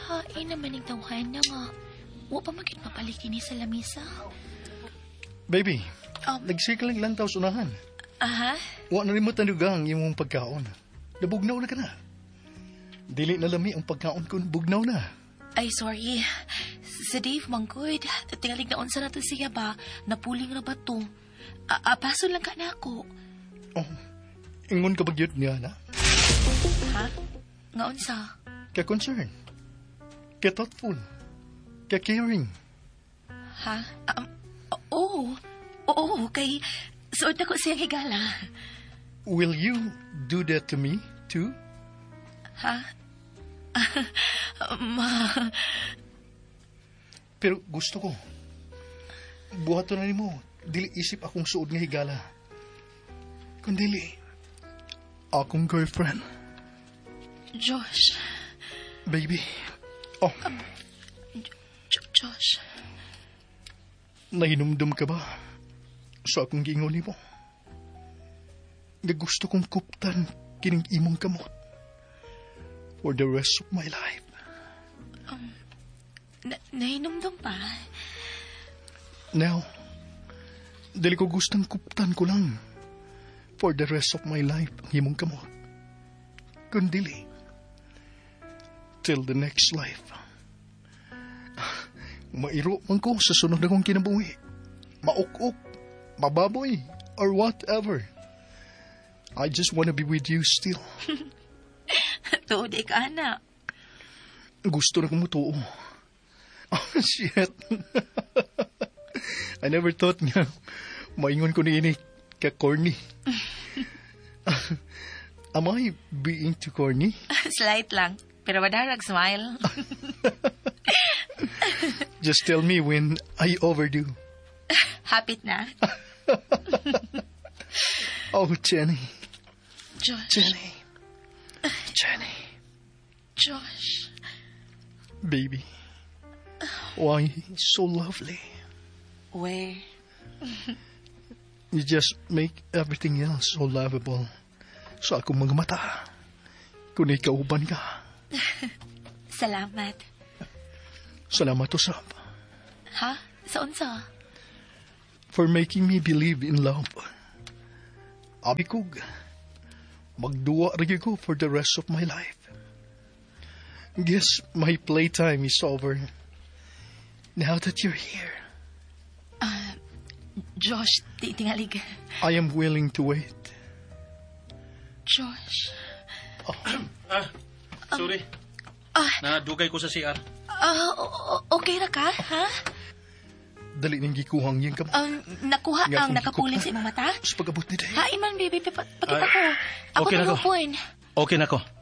Hain naman yung tawhan na nga. Wa pa maging mapalikin sa lamisa. Baby, nagsikling lang taos unahan. Aha? Wa na rin mo tanugang yung pagkaon. Nabugnaw na ka na. Dili na lami ang pagkaon ko, bugnaw na. Ay, sorry. Sa Dave, Mangkod. Tingalig na unsa na to siya ba? Napuling na ba to? Paso lang ka na ako. Oh, ingon ka bagyod niya na? Ha? Nga unsa? Ka-concern. Ka-thoughtful. Ka-caring. Ha? Oo, kay suot ako siyang higala. Will you do that to me, too? Ha? Ma... Pero gusto ko. Buhato na ni mo. Dili isip akong suod nga higala. Kundili, akong girlfriend. Josh. Baby. Oh. Josh. Nahinumdum ka ba sa akong gingon ni mo? Nga gusto kong kuptan kining imong kamot for the rest of my life. Nahinumdum pa? Now, dali ko gustang kuptan ko lang for the rest of my life ang imong kamot. Kundili, till the next life. Mairo man ko sa sunod na kong kinabuhi. Mauk-uk, mababoy, or whatever. I just wanna be with you still. Tuod ka na. Gusto na kong mutuo. Oh, shit. I never thought nga maingon ko ni ini ka-corny. Am I being too corny? Slight lang, pero madarag smile. Just tell me when I overdo. Hapit na. Oh, Jenny. Josh. Jenny. Josh. Baby. Why so lovely? Where? You just make everything else so lovable. Sa akong mga mata. Kung ikauban ka. Salamat. Salamat, Usap. Ha? Sa unsa? For making me believe in love. Abikog. Magduwa rin ko for the rest of my life. Guess my playtime is over. Now that you're here. Josh, tingalig. I am willing to wait. Josh. Sorry. Nadugay ko sa CR. Okay ra ka, ha? Dali nang gikuhang yung kam. Nakuha ang nakapulit sa imong mata? Sa pag-abot ni Day. Hain man, baby. Pakita ko. Ako okay na ko. nalupon. Okay na ko.